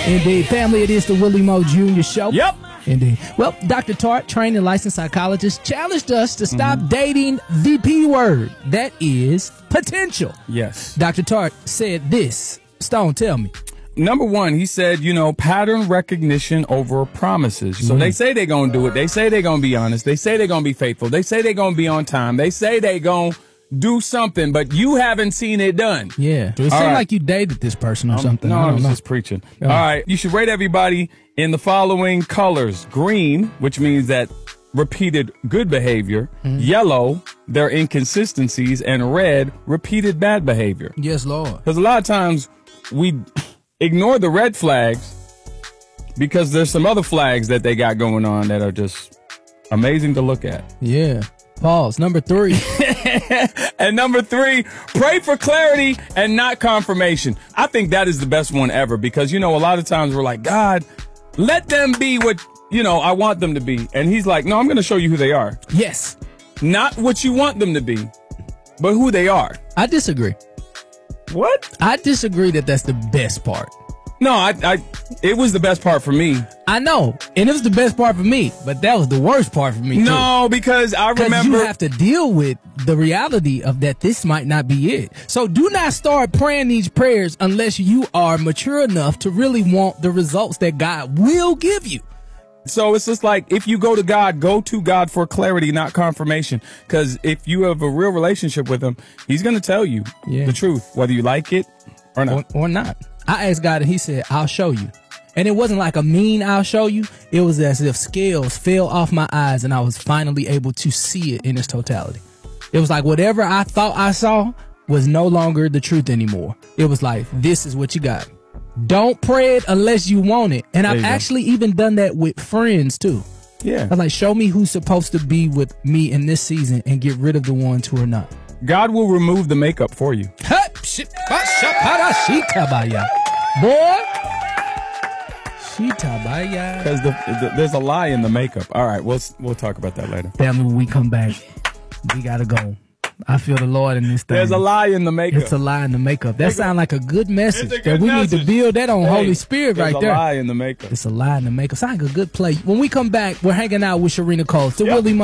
Indeed. Family, it is the Willie Moe Jr. Show. Yep. Indeed. Well, Dr. Tart, trained and licensed psychologist, challenged us to stop dating the P word. That is potential. Yes. Dr. Tart said this. Stone, tell me. Number one, he said, pattern recognition over promises. So they say they're going to do it. They say they're going to be honest. They say they're going to be faithful. They say they're going to be on time. They say they're going to do something, but you haven't seen it done. Yeah. So it seemed like you dated this person or something. No, I was know. just preaching. All right. You should rate everybody in the following colors. Green, which means that repeated good behavior. Yellow, their inconsistencies. And red, repeated bad behavior. Yes, Lord. Because a lot of times we ignore the red flags because there's some other flags that they got going on that are just amazing to look at. Yeah. Pause. Number 3. And number 3, pray for clarity and not confirmation. I think that is the best one ever because, a lot of times we're like, God, let them be what, I want them to be. And he's like, no, I'm going to show you who they are. Yes. Not what you want them to be, but who they are. I disagree. What? I disagree that that's the best part. No, it was the best part for me. I know, and it was the best part for me, but that was the worst part for me too. No, because I remember you have to deal with the reality of that this might not be it. So do not start praying these prayers unless you are mature enough to really want the results that God will give you. So it's just like, if you go to God for clarity, not confirmation. Because if you have a real relationship with him, he's going to tell you the truth, whether you like it or not. Or not. I asked God and he said, I'll show you. And it wasn't like a mean I'll show you. It was as if scales fell off my eyes and I was finally able to see it in its totality. It was like whatever I thought I saw was no longer the truth anymore. It was like, this is what you got. Don't pray it unless you want it. And I've actually even done that with friends too. Yeah. I was like, show me who's supposed to be with me in this season and get rid of the ones who are not. God will remove the makeup for you. Boy. Shitabaya. Because there's a lie in the makeup. All right, we'll talk about that later. Family, when we come back, we gotta go. I feel the Lord in this thing. There's a lie in the makeup. It's a lie in the makeup. That sounds like a good message. That we message. need to build that on Holy Spirit right there. There's a lie in the makeup. It's a lie in the makeup. Sounds like a good play. When we come back, we're hanging out with Sharina Cole. So Willie Moe.